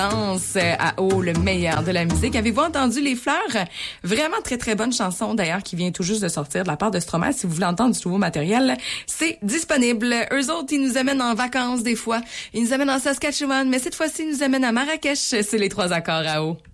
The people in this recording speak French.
À haut, le meilleur de la musique. Avez-vous entendu Les Fleurs? Vraiment très, très bonne chanson, d'ailleurs, qui vient tout juste de sortir de la part de Stromae. Si vous voulez entendre du nouveau matériel, c'est disponible. Eux autres, ils nous amènent en vacances des fois. Ils nous amènent en Saskatchewan, mais cette fois-ci, ils nous amènent à Marrakech. C'est les 3 accords à haut.